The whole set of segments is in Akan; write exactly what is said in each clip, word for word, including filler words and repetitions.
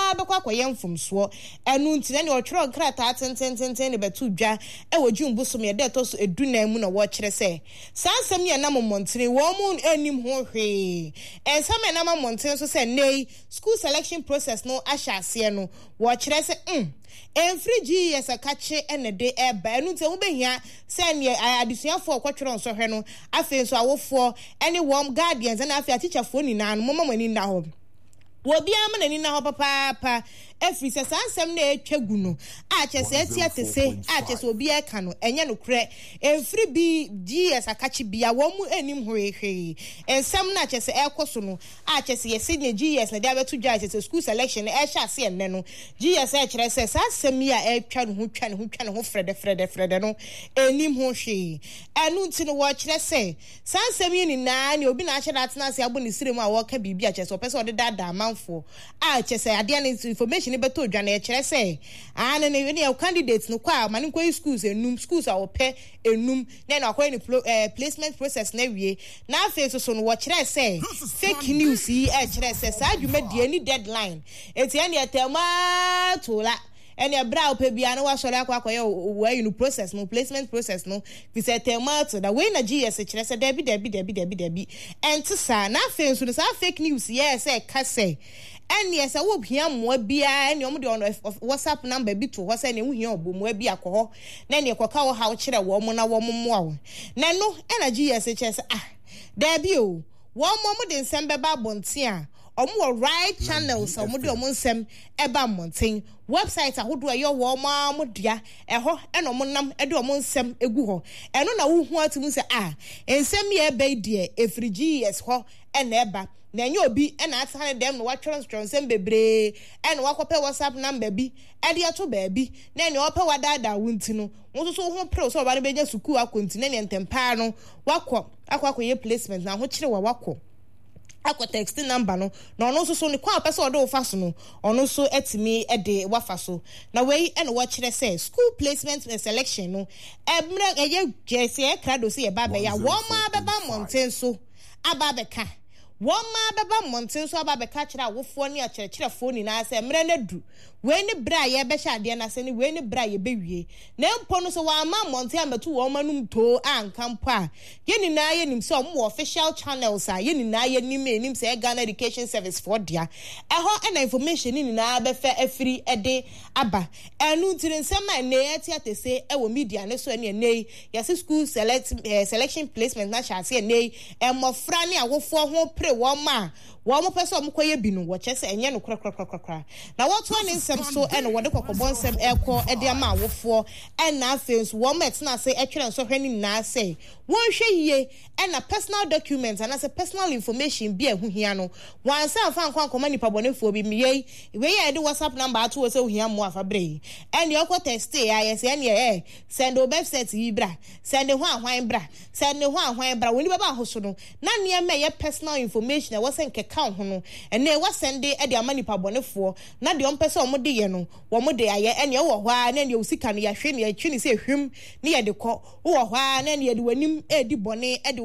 na be kwa koye mfomso enu ntine ne otwero krata tentententen ne betu dwa e wodwum busom ye de to so edunan mu na wo kire se sansem ye na momontene wo mu anim ho hwe ensam na momontene so se nei school selection process no ahya no wo kire se mm Every G yes a catch and day air by no tell me here, send ye I addition for quattro on so heno. I feel so I will for any warm guardians and I feel teacher phone in an moment when in the home. Will be a man in our papa. Every says some day cheguno. I just said here to say, I just will be a canoe, and you know, cray. Every B G as a catchy be a woman and him hurry. And some natches air cosono. I just see a Sydney G S and there were two judges a school selection. I shall see a nano. G S H says, I send me a child who can who can who Fred, Fred, Fred, no, and him who she. And no to watch, let's say. San Semi in nine, you'll be natural at Nancy. I wouldn't see my work be a chess or person or the dad amount for. I just say, I didn't information. Beto jane chere say an na we ne candidates no kwa mani kwa schools enum schools a ope enum na na kwa ni placement process na wie na afi so so no wo chere say fake news yi e chere say sa adwuma die ni deadline eti ene etema tola ene bra ope bia na wa sore akwa akwa we you process no placement process no fi say etema to da we na G S chere say debi debi debi debi debi enti sa na afi so sa fake news ye say ka say and yes, I will hear more beer and you on WhatsApp number be to what's any we hear more be alcohol. Then you call how children woman a woman more. Nano energy S H S ah debut one moment in Sembeba Bontia or more right channels or more sem eba mountain website a would do your warma mudia a ho and a monam edo monsem eguho and on a who want to say ah and send me a bay dear every G S ho and eba. Then you'll be and I find them what transference and bebre and walk up a WhatsApp number be Edia to baby. Then you upper what that won't know. Want to so pro so about just to cool a continent and tempano. Walk up, aqua your placement now, which you walk up. Aqua text number no, no, no, so only quite person or fasten or no so at me a day wafaso. Now, way and watch it say school placement and selection no. Ebra a year Jessie, crado see a baby, a warmer baba mountain so a babeka. One ma baba mountain so about the catcher out with one year church phone in I say mrenadu when the bra ye besha de na send when the bra ye baby nem pono so one ma mountain but two woman to and campa yen na ye nim some official channels are yen na ye nim nim say Ghana Education Service for dia e ho and information in na be fa free e de aba enu tirin sema na ye tia say e wo media ne so ne nei yes school select uh, selection placement na sha say nei e mofra ne awofo ho one ma one person koye bi no wo che se enye no kra kra kra kra na what one nsem so e no wode kokobon nsem e ko e de ama awofo e na afenso wo met na say e twere so hwani na say won hwe yie e na personal documents and as a personal information bi ehu hia no wan say afa nkwa nkoma nipa bonefo bi meye we ye de WhatsApp number ato we say ohia mo afa bre e ne okọ test e yes e ne e send o website yi bra send ho ahwan bra send ho ahwan bra woni baba ahoso no na ne me ye personal information e was nke ka ho no e na e was send e de ama nipa bonefo na de ompese omo de ye no wo mo de aye e ne wo hwa na ne osika no ya hwe ne ya twi ne se hwem ne ye de ko wo hwa na ne ye de wanim e di bone e de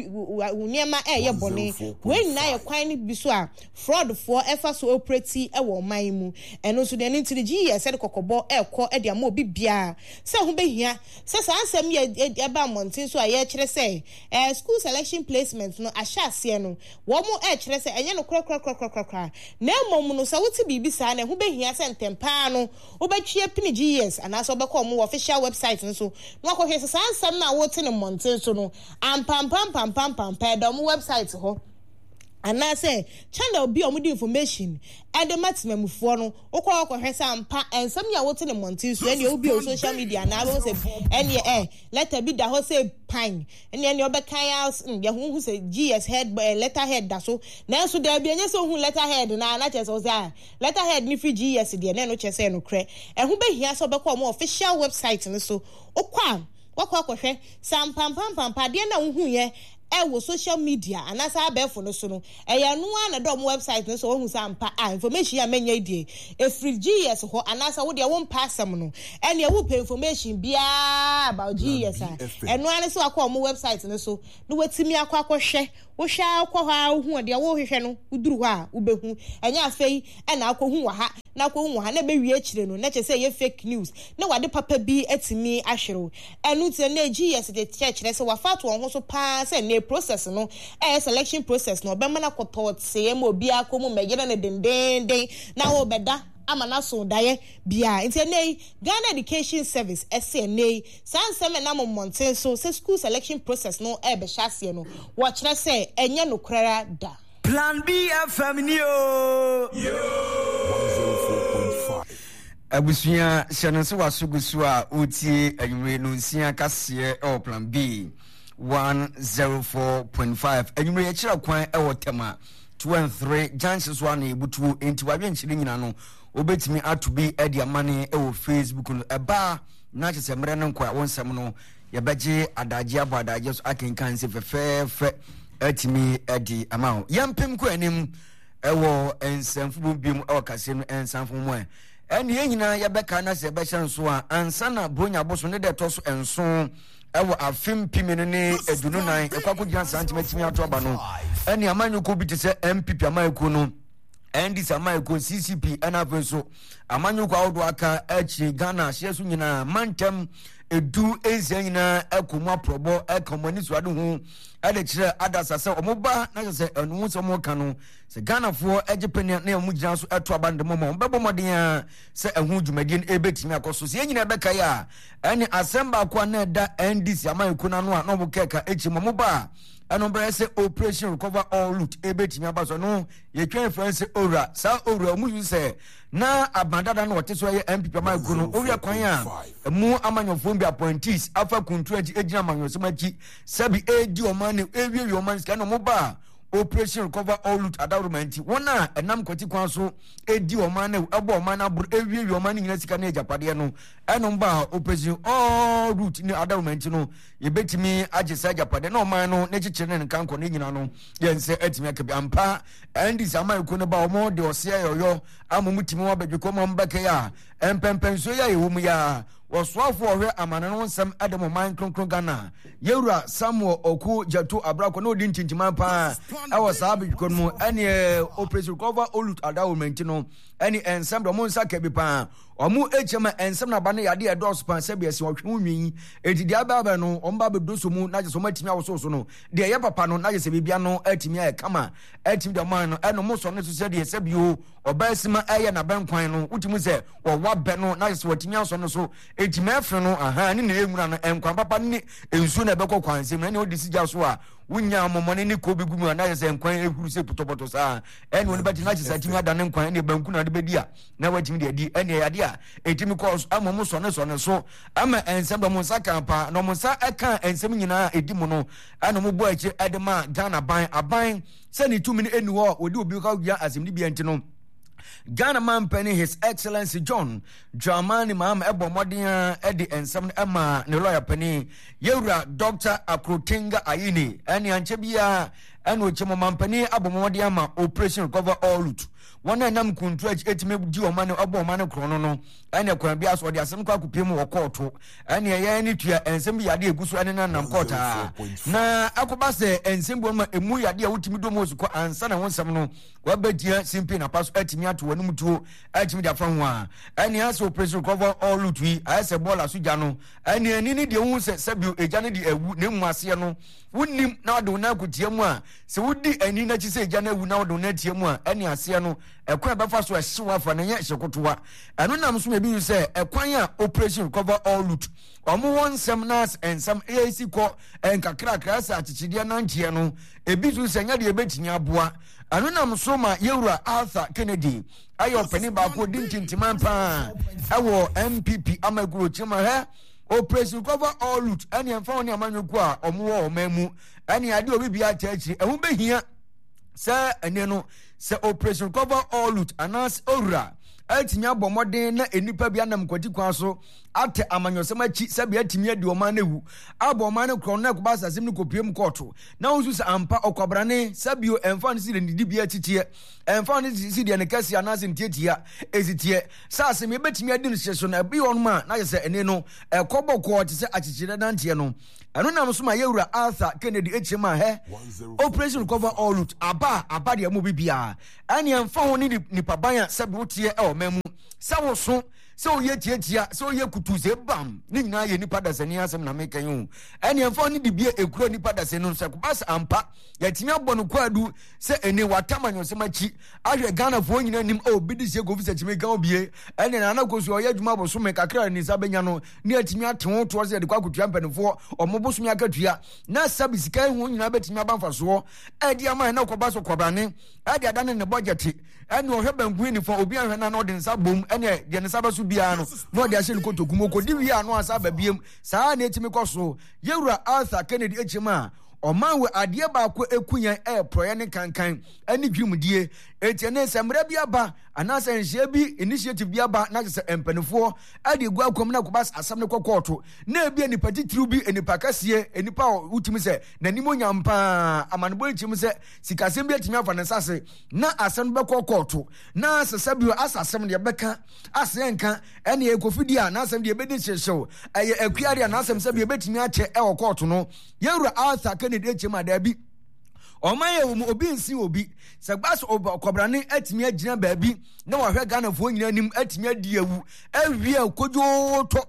uniema e ye bone we na ye kwan ne bi so a fraud for efa so operate e wo man mu eno so de ne ntiri G S de kokobo e ko e de ama obi bia se ho behia se sa ansem ye e ba montin so a ye kire se eh school selection placement no ahya ase no wo mo e kire se enye no kro kro kro kro kro na mom no sa wuti bibi sa na ho behia se ntempa no wo betwie pini G S ana so obekọ mo official website no so no akọhwe se sa ansem na wo te ne montin so no am pam pam pam pam pam pa da mo website ho and I say channel be on information and the maximum for no okwa okwa hwesa ampa and some ya wote ne montin so and you be on social media na we say and eh let be da ho say pine and then you be kan house ya hu say G S head letter head da so na so there be anya so hu letter head na na che so say letter head ni free G S de na no che say no kre e hu be hia so be ko mo official website ni so okwa wakwa kwhwe sam pam pam pam pa de na hu ye e wo social media anasa abefo no so no e ya no na do mo website no so wo hu sampa ah information ya menya die e free G S ho anasa wo de won passam no e na wo pay information bia about G S ah e no ane so akọ mo website no so no watimi akọ akọhwe wo hwa akọ ha hu de wo hwehwe no uduru ho a wo behu enya afei e na akọ hu wa ha na ko hu ha na be wie chire no na che say ye fake news na wade papa bi atimi ahwero enu tie na G S de church na say wa fat won ho so pa say na process no eh selection process no be mana koto tie ma obi akomu megere na dendenden na ho beda amana so daye bia nti nei Ghana Education Service S N A sansem na momonten so say school selection process no e be hyasie no wo kire say enye no krara da Plan B F M yo yo one oh four point five Abusuya shananso wasugusu a utie anwure no nsia kase e Plan B one oh four point five anwure ye kira kwan e wotema two and three chances one ebutu enti wa byenchire nyina no obetimi atubi e dia mane e wo Facebook no eba na chese mre no kwa wonsem no ye beje adaje abo adaje so akenkan se fefefe atimi edi amaho yampem ko anim e wo ensamfu bim e wo kase no ensamfu mo e eni yenyina ye beka na se be hyenso a ansana bonya boso ne de toso enso ewo afim pimene ne edunu nan ekwakodjan santimetimi ato aba no eni amanyuko bi te se M P P amayuko no endi samayuko C C P anafenso amanyuko awdo aka echi Ghana hyeso nyina mantem edu ezenyina ekoma probo ekomani so ade hu ade kire adasa se omoba na se enu so mo kanu se Ghana fo ejepenia na emu gina so eto abande momo bebo modin se ehu dwumadin ebetimi akoso se enyina beka ya eni asemba kwa na da N D C amayuko na no a no bokeka echi momoba eno bre se operation recover all loot ebetimi abaso no ye twen france ora sa ora mu se na abandada no wote so ye M P P amayuko no owia kwan a mu amanyofo bi appointees afa kuntuaji ejina manyosemachi sabi edi omane ewie omane ska no moba operation recover all loot adawromenti wona enam kwati kwan so edi omane ebo omane abur ewie omane nyina sika na ejapade no eno mba operation all loot ni adawromenti no yebetimi agesa ejapade no omane no ne chichire ne kanko ne nyina no yense etimi akabi ampa endi samayiko ne ba omo de ose yoyo amumutimi wa badweko mo mbeke ya empempenso ya yewum ya waswafo ohwe amana no nsam ademo man kronkron Ghana yewura Samuel Oku Jato Abrako no di ntintima pa awo saabiko no ene operation cover olut adawomenti no ene ensam do mo nsa ka bi pa omu echema ensam na ba ne yade e dos pa se biese ohwe nwin etidi ababa no omba be doso mu na je so matimi awoso so no de ye papa no na je se bibia no atimi e kama atimi de man no eno mo so ne so se de se bio obasima eye na bankwan no utimi se wo wabe no na je so watimi aso no so etimi afre no aha ni na emura no enkwan papa ni ensu na bekọ kwansem na ne odisi ja so a wunya momone ni ko bigumu na je se enkwan ehuru se putopoto sa ene woni beti na je se atimi ada ne nkwan ne banku na de bedia na watimi de adi ene yade a etimi ko amomo so ne so ne so ama ensem do mo nsaka pa no mo nsa eka ensem nyina edi mo no ana mo bo achi edema Ghana ban aban se ni two minute eni ho odi obi ka gya asem ni bi enti no Ghana man penny His Excellency John Dramani Mahama ebo modern edi ensem ema ne lawyer penny yewura Doctor Akrotenga Ayini eni anche bia eno chemo man penny abo modern ama operation cover all loot wona nam kuntuaji etime di o mane abo o mane krono no ene kwan bia so de asem kwa kupiem wo koto ene ye ni tua ensem bi yade eguso ene na nam kota na akoba se ensem bo ma emu yade a wutimi do mo ko ansa na wonsem no wabadia simpi na paso etimi ato wani mutuo etimi da fan ho a ene aso operation cover all loot wi ayese bola so gya no ene ani ni de hu se sabio eja ne de ewu ne mu ase no wunnim na wado na akutia mu a se wudi ani na chi se eja na ewu na wado na tie mu a ene ase no ekwan befa so ehyewa fa na ye hyekotowa eno nam so mebi se ekwan a operation cover all loot omo won sem nas ensam A I C ko enkakra krasa achichide na ntie no ebi so se nya de ebetinya aboa eno nam so ma yewura Arthur Kennedy ayo pani ba ko dintintiman pa ewo M P P amaguro chima he operation cover all loot ene emfa woni amanyoku a omo wo omamu ene ade obi bia tachi ehun behia se ene no se operation cover all loot anas ora atinya bomodin na enipa bia nam kwati kwa so ate amanyosema chi sabe atimi adi o man ewu abo man ne kro na ko ba sasem ne kopiem koto na usu sa ampa okwabrane sabio emfa ne si de didi bia titie emfa ne si de ne kasi anase ntietia ezitie sase me betimi adi no hyeso na bi on ma na yese ene no ekobo ko te se achichire nantie no eno nam so ma yewura Arthur Kennedy echema he operation cover all loot aba aba de mo bibia ani emfa ho ni nipa ban sabe wotie e o mamu sawo so so ye tietia so ye kutu se bam ni nyina ye nipa da sani asem na meka yin ene emfa ni de bia ekuro nipa da sani no se kubas ampa yatimi abono kwadu se ene watamanyo se machi ahwe Ghana fo nyina nim o bidi se go visa chime kan obie ene na na kosu oye adwuma bo so me kakra ni sa benya no ni atimi atewo to se de kwa kutua mpanifo omobo so mi akatua na sabisika hu nyina betimi abanfa so e dia man na koba so kobrane e dia dane ne budget ene ohwe banku ni fo obi ahwe na na ode nsa bom ene de nsa ba so bia no no de ahye nkoto kumoko di wi ano asa babiem saa na etimi koso yewura Arthur Kennedy echima oman we ade ba ko ekunyan e proye ne kankan ani dwumdie etiene semra bia ba anasa nhye bi initiative bia ba na se empanifo ade gu akom na kubas asam ne kokoto na bia ni patitru bi enipa kasie enipa utimi se nanimo nyampa amanbo echim se sikasem bia timi afa ne sase na asam be kokoto na sesabio asasem de beka asenka ene ekofidi a na asam de bedi hyehyew eye akuare na asam se bia betimi ache e kokoto no yewura Arthur Kennedy echima da bi omaye wo obi nsi obi segbas okobrane atimi agina baabi na wahwe Ghana fo nyina nim atimi adi ewu awie kojo to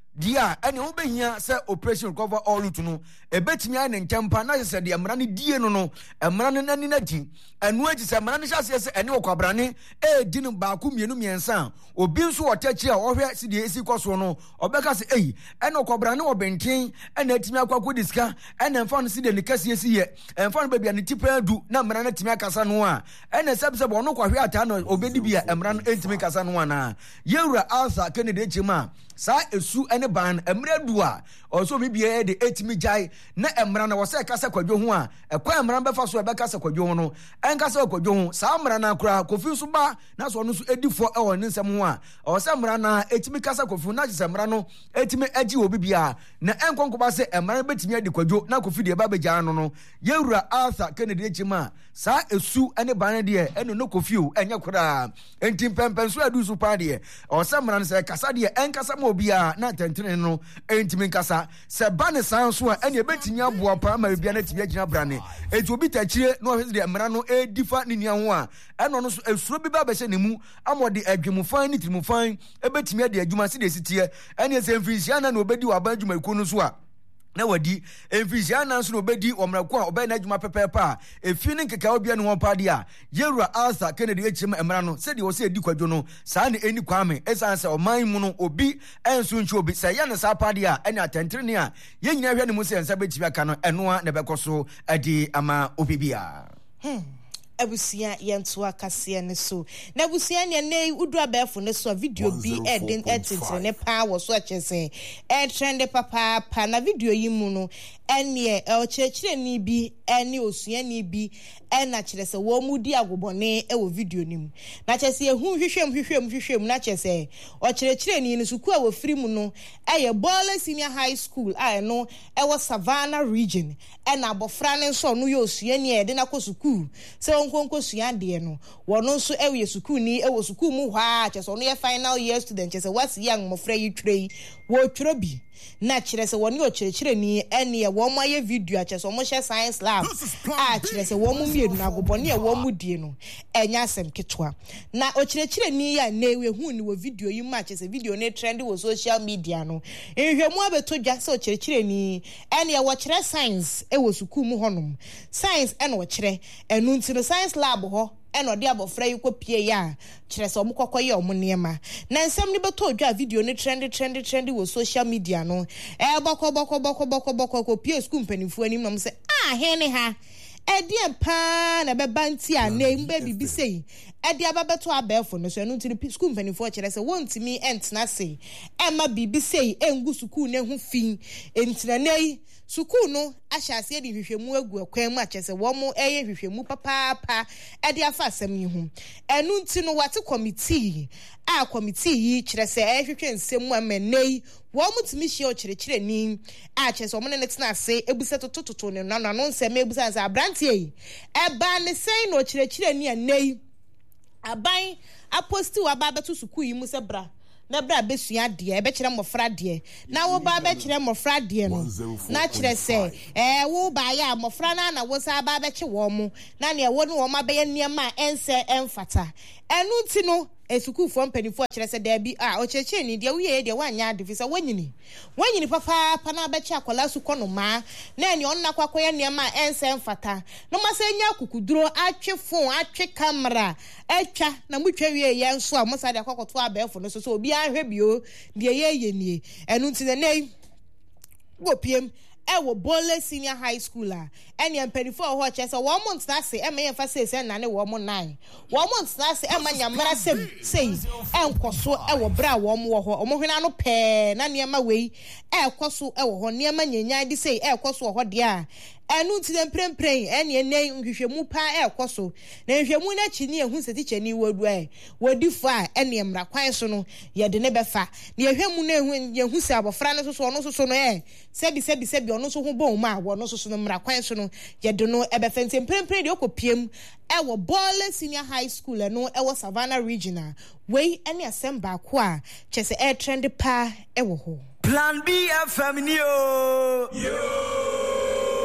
dia ene wo behia se operation cover all to no ebetimi ane nkempa na se de amra ne die no no amra ne nani na di anu agi se amra ne hyase se ene okobrane e di no ba ku mienu miensa obi nso wotachi a wohwe se de esi koso no obeka se ei ene okobrane obenten ene atimi akwakwo diska ene mfa no se de nikase esi ye mfa no bebia ne tipa du na amra ne timi akasa no a ene sebse bo no kwahwe ata no obedi bia amra no entimi kasa no ana yewura Arthur Kennedy echima sa esu ene ban emra du a oso bibia de etimi jai na emra na wose kasa kwadwo ho a ekwa emra befa so ebekasa kwadwo ho no enkasa kwadwo ho sa emra na kura kofi so ba na so no so edifo e won nsem ho a ose emra na etimi kasa kofi na jise emra no etimi agi obibia na enkonko ba se emra betimi adi kwadwo na kofi de ba beja no no yewura Arthur Kennedy echima sa esu ene ban de eno no kofi o enye kura entim pempen so adu so pa de ose emra na se kasa de enkasa obia na tentene no entimi nkasa se bane san so a ene betimi aboa pa ma bia na tibia gina brane enti obi tachire no hwese de emra no edifa ne nia ho a eno no so esuro bi ba be hye ne mu amode adwemufan ne tirimufan ebetimi ade adwuma se de sitie ene se mfinsia na no obedi wa ba adwuma ikuno so a na wadi emfisia nanso no bedi omrako a obey na adwuma pepepa efi ne nkeka obia ne ho pade a yewura Arthur Kennedy echima emra no se de wo se edi kwadwo no saa ne eni kwame esan se oman mu no obi enso nchi obi se ya ne saa pade a ene atentere ne a ye nyina hwe ne mu se ensa betibi aka no eno a ne bekoso adi ama obibia hmm abusia yentu akase ne so na abusia ne ne udu abefo ne so video bi edin etintire ne pa wo so achese e trend papa pa na video yi mu no ene e ochechire ni bi ene osua ni bi ena chirese wo mu di agobone e wo video ni mu na chese ehu hwehwem hwehwem hwehwem na chese ochirechire ni suku a wo firi mu no eye Bola Senior High School a no e wo Savannah region ena abofra ne so no ye osua ni e de na ko suku se nkonko sua de no wono nso e wo suku ni e wo suku mu hwa chese no ye final year student chese wasi yang mofra yi twrei wo twro bi na chirese woni o chirechire ni ene ye wo maye video chese mo hye science lab a chirese wo mu mienu na agobone ye wo mu die no enya asem ketwa na o chirechire ni ya na ewe hu ni wo video yi ma chese video ne trend wo social media no ehwemu abeto dwa se o chirechire ni ene ye wo chire science e wo suku mu honom science ene wo chire enu ntino science lab ho eno de abofra yi kopie ya kire se omukokọ ye omunema na nsem ni beto dwa video ni trend trend trend wo social media no e boko boko boko boko boko kopie school mpanifu anim no se ah he ne ha e de pa na beba nti a na mbe bibi sei e de ababeto abefo no so enu nti school mpanifu kire se wontimi entna sei e ma bibi sei engu school ne hu fin entina nei suku no ahyase de hwehwemu agu akwan mu achese wo mo eye hwehwemu papaapa e de afa asem yi hu enu nti no wate committee a committee yi kyerese e hwehwe nsem amenei wo mo timi hye o kyerechire ni a kyerese wo mo ne tena ase ebuse totototo ne nano no nsem ebusa sa abrantie yi e ba ne sei no kyerechire ni anei aban aposti wa ba beto suku yi mu se bra na bra besua de e be kire mofra de na wo ba be kire mofra de no na kire se eh wo ba ya mofra na na wo sa ba be kire wo mu na ne wo ne wo ma be ye niam a ense emfata enu nti no e school for mpanifo a kyerɛ sɛ da bi a o kyerɛkyerɛ ni deɛ woyɛ deɛ wanya ade fi sɛ wanyini wanyini papa pa na bɛkyɛ akwala su kɔ no ma na ɛne ɔno nakɔ akɔyɛ nneɛma a ɛnsɛ mfata no ma sɛ nya kukuduro atwe phone atwe camera atwa na mutwa wie yɛn so a mo sa de akɔkɔto abɛɛfo no so so obi ahwɛ bio deɛ yɛ yɛ nie ɛno nti na nei wo piem ewo Bole Senior High School a ene mpanifo ho che se wo mo ntna se e me yemfa se se na ne wo mo nine wo mo ntna se e ma nyamara sem sei enkoso ewo bra wo mo wo ho mo hwena no pe na ne ma wei ekoso ewo ho ne ma nyanyan di sei ekoso ho de a enu ti dem prempren ene ne nhwehwemu pa ekoso na nhwehwemu na chi ne ehu se tiche ni wodu ai wodi fo a ene mra kwan so no ye de ne befa ne ehwemu na ehu yehu se abofra ne so so no so so no e sebi sebi sebi ono so ho bom ma wo no so so no mra kwan so no ye de no e befa ntem prempren de okopiem e wo Bole Senior High School e no e wo Savannah Regional wei ene asem ba ko a chese e trend pa e wo ho Plan B F M ni o yo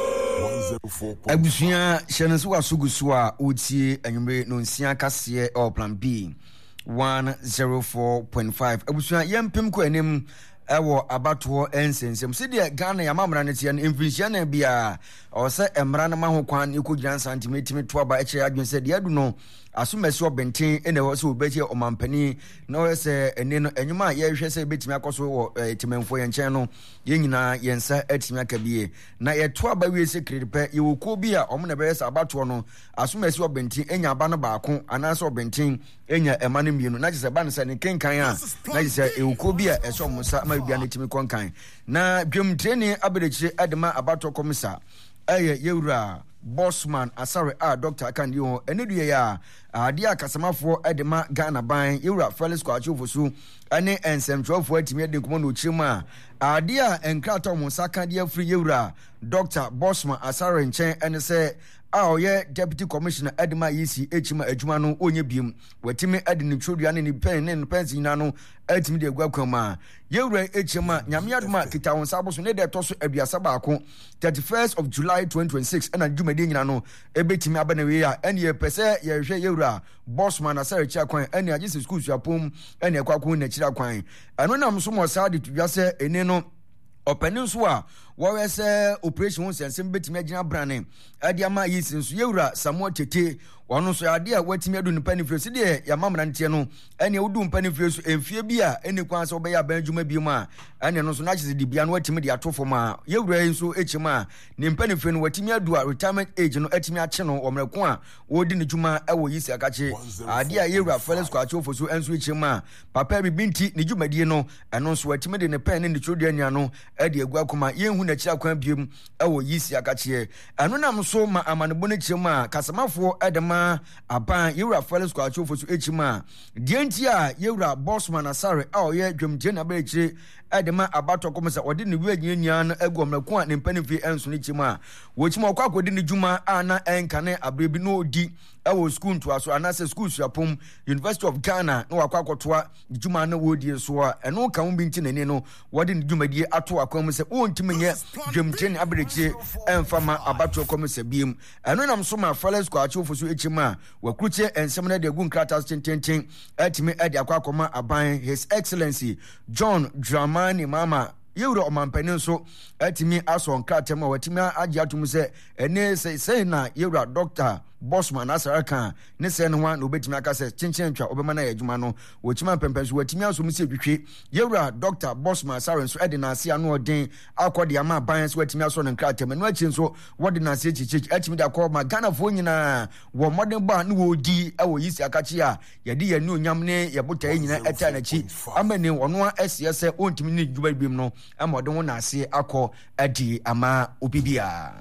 Abusuya Shanansu Wasugusu a utie anwumre no nsia kase o Plan B one oh four point five Abusuya yempem ko anim ewo abato ensensem se de Ghana ya mamra ne tie no emfinhia na bia o se emra na maho kwan ekogyina santimetimi to aba eche adwen se de adu no asumesi obenten ene ho se obeje omampani na o se ene no enwuma ye hwe se betimi akoso wo timenfo ye nchen no ye nyina ye nsa atimi akabie na ye to aba wie se kredipe ye wokuo bi a omo na be se abato no asumesi obenten enya aba no baako anase obenten enya ema no mienu na je se ba ne se ne kenkan a na je se e wokuo bi a eso mo sa ma bia ne timi konkan na dwem training aberechi adema abato komisa eye yewura Bossman Asare a Doctor Akandi ho eneduye ya ade akasamafo edema Ghana ban yewura Felix Kwachofosu ane ensemtrofo atimi de nkomo no chima ade a enkrato mo saka de afri yewura Doctor Bossman Asare nchen ene se a oye Deputy Commissioner Edema Yisi echima adwuma no onye biem watimi ade ne trodua ne ne pen ne pensi nyina no atimi de agwakwama yewura echima nyame adoma kita won saboso ne de toso aduasa baako thirty-first of July twenty twenty-six ena dwumade nyina no ebetimi abana we a ene pese ye hwe yewura Bossman Asare chiakwan ene agise school suapom ene kwakwo na chira kwan eno nam so mo sa de tudwase ene no opening so a wo wese operation won sense betimi agina brane ade ama Yisi so yewura Samuel Tete ono so ade a watimi adu nipa ne fresi de ya mamra ntie no ene wudu mpa ne fresi emfie bi a ene kwan so be ya ban adwuma bi ma ene no so na chese de bia no watimi de atofo ma yewura nso echima ne mpa ne fresi no watimi adu a retirement age no atimi ache no omreko a wodi ne dwuma ewo Yisi akache ade a yewura Felix Kwachofosu so enso echima papa bi binti ne dwumadie no eno so watimi de ne pen ne ne trodua nya no ade agua koma yenhu na chira kwan biem ewo Yisi akache eno nam so ma amanebo ne chima kasamafo edema aban yewura Felix Kwachofosu echima dienti a yewura Bossman Asare a oye dwemtie na ba chire edema abato komisa odi ne wi anyanya no agomrako a ne mpanifi enso ne chima wo chima okwa akodi ne dwuma ana enkane abrebi no odi ewo school to aso anase school suapom University of Ghana no wakwa akotoa dwuma na wodi so a eno ka wo binti nani no wodi ne dwumadie ato akwam se wontimenye dwemtie ne abrechi emfama abato komisa biem eno nam so ma Felix Kwachofosu echima wakruche ensem na de gu nkrata tententen atimi ade akwa akoma aban His Excellency John Dramani Mama yewura omampanin so atimi aso nkrata ma watimi agi atum se ene se se na yewura Doctor Bossman Asare kan ne se ne ho na obetimi aka se chinchin twa obema na adwuma no wochima pempen so watimi aso mse dwihwe yewura Doctor Bossman Asare so ede na ase anu odin akode ama ban so watimi aso ne nkrata ma no achi so wode na ase chichi atimi da ko ma Ghana fo nyina wo modern ba ne wo di ewo Yisi akachi a yede ya nu onyam ne yebota nyina eta na chi amane wono ase se ontimi ne dwuma bim no amode wo na ase akọ adi ama obibia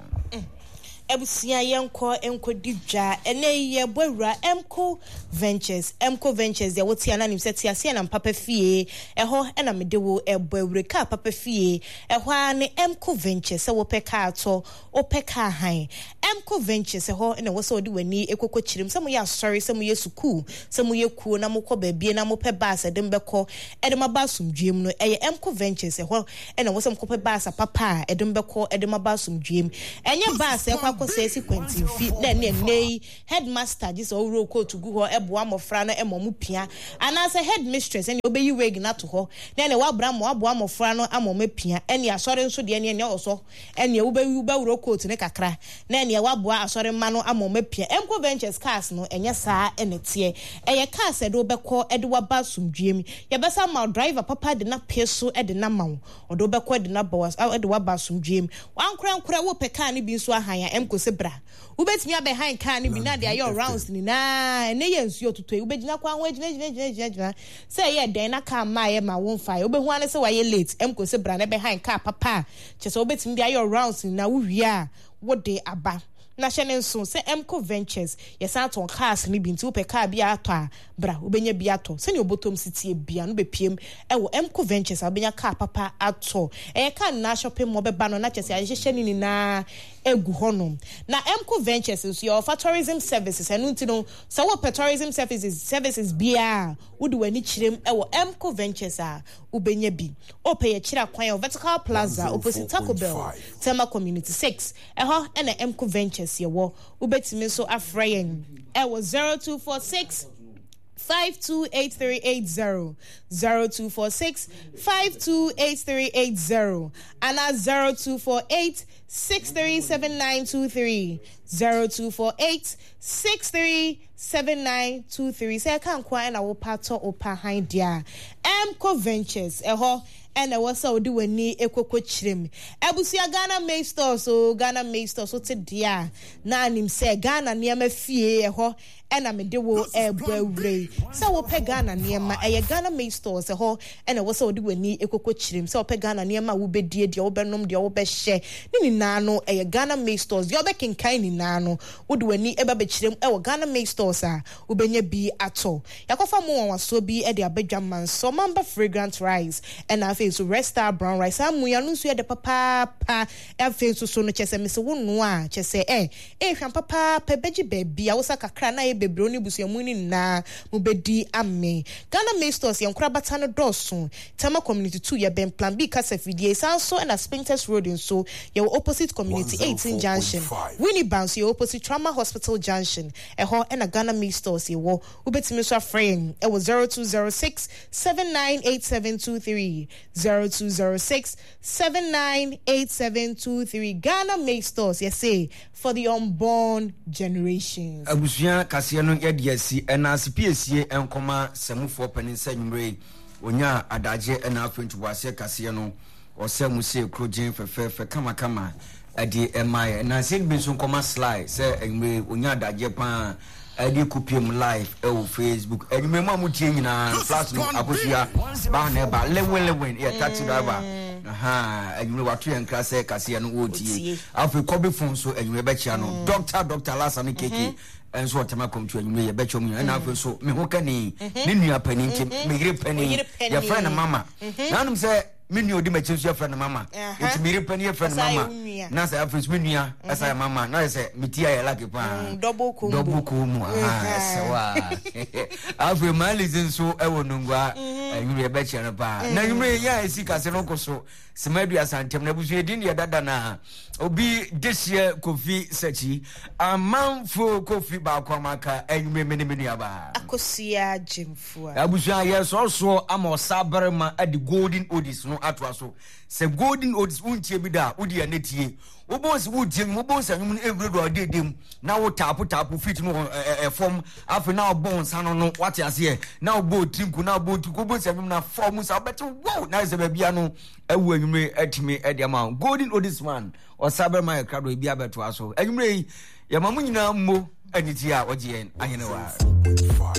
Ebusia yenko enko didwa ene ye bowura Emco Ventures Emco Ventures ya wotia na nimse tia sia na papa fie eho ena medewo ebowure ka papa fie eho ne Emco Ventures se wo peka ato o peka han Emco Ventures ho na wo so odi wani ekoko chirim some ya sorry some ye suku some ye ku na mokọ baabie na mopɛ baas edem bɛkɔ edem abasum dwem no eye Emco Ventures ho na wo so mokɔ pɛ baas papa edem bɛkɔ edem abasum dwem enye baas e kwa akɔ sesi twenty fi na ne nei headmaster just owro ko to gu ho eboa mofra no emomu pia ana say headmistress ene obeyi wig na to ho na ne wa bra mo aboa mofra no amoma pia ene asɔre nso de ene ene oso ene obeyi ubawro coat ne kakra na ene wa boa asɔre ma no amoma pia Emco Ventures cars no enye saa ene tie eye cars edo bɛkɔ ede wa ba sumdwem ye besa ma driver papa de na peso ede na ma odo bɛkɔ ede na bawas ede wa ba sumdwem wankora nkora wo pɛ car ne bi nso ahan ya Emco se bra ubetimi abe han car ne bi na de ayo rounds ni na ene ye nsuo toto e ubegina kwa ho agina gina gina gina say ye den na car ma ye ma won fire obehu ane se wa ye late Emco se bra na be han car papa che so ubetimi de ayo rounds ni na wo wi a wo de aba na hyene nso se Emco Ventures yesan ton cars ni bi nti wo pe car bi ato a bra obenya bi ato se ne obotom sitie bia no be piem e wo Emco Ventures obenya car papa ato e car na shopping mo be ba no na chese ahyehyɛ ni na egu honom na Emco Ventures is your for tourism services enu nti no so wo pe tourism services services bia wo de wani kirem e wo Emco Ventures a ubenya bi o pe ye kira kwan Vertical Plaza opposite Taco Bell Tema Community six e ho e na Emco Ventures ye wo ubetimi so afrayen e wo zero two four six five two eight three eight zero zero two four six five two eight three eight zero and at zero two four eight six three seven nine two three zero two four eight six three seven nine two three say kan kwa na wo pato opa han dia Emco Ventures eho ena wasa odi wani ekoko chirem ebusia Ghana Main Store so Ghana Main Store so te dia na anim se Ghana niam fie eho ena me de wo ebo awre se wo pe Ghana niam eye Ghana Main Store se ho ena wasa odi wani ekoko chirem se wo pe Ghana niam wo be die dia wo be nom dia wo be hye ni ni na no eye Ghana Main Stores dia be kenkan ni na no wodi wani eba be chirem e wo Ghana Main Stores a wo benya bi ato yakofa mo won waso bi e de abadwa man so mamba fragrant rice ena so Red Star brown rice amuya no so ye de papa pa afen so so no chese me se wo no a chese eh eh hwan papa pa beji baby a wo sa kakra na ye bebro ni busuamu ni na mu bedi ame Ghana Main Stores ye nkura bata no doso Tema Community two ye ben plan B kasa fidie sanso and Spintex Road in so ye opposite Community eighteen junction Winnie Bounce ye opposite Trauma Hospital junction e ho and a Ghana Main Stores ye wo ubetimi so afrain e was zero two zero six seven nine eight seven two three zero two zero six seven nine eight seven two three Ghana Main Stores yes say for the unborn generations abusuya kase no ye de asi ena spiesie enkoma semufo panin sanwure onya adaje ena afentu wase kase no osemu se krojen fefefe kama kama adi emaye na se bi so nkoma slide se enwe onya adaje pa adi kupiem live e o Facebook enwe mu amutie nyina flash no akosia ba na ba lewen lewen e taxi driver aha enwe watu en klase kase no wotie afi kobe phone so enwe be chia no doctor doctor lasa ne keke enso otema komtu enwe ye be chom na afi so me ho kani ne nua pani nti me yire pani ya friend mama nanum se menu odi ma chensu ya friend mama it me yire pani ya friend mama na say afi so menua asa mama na say mitia ya like pa double combo double combo ah sawa afi malizin so e wonungwa enwe be chia no pa na enwe ya esika se no koso semadu asantem na busu edin ya dada na obi desie Kofi Sechi amanfo Kofi ba kwamaka enwe mene mene aba akosia jemfu abusu aye so so amo sabarema adi golden odis no atwa so se golden odis untie bi da odi ya netie obonsi wudie mo bonsa nyum every do dedem na wo tapu tapu fit no e form afi na obonsa no no wate ase na obo trinku na obo trinku bonsa nyum na form sa beto wow na ze bia no awu anwumre atime e de ma golden odis man o sabarema e krado bia beto aso anwumre yi ya mamu nyina mo aniti a oje en ahene wa